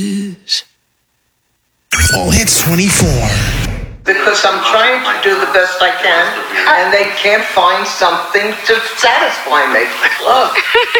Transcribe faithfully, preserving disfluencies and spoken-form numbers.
All Hits twenty-four. Because I'm trying to do the best I can, and they can't find something to satisfy me. Look,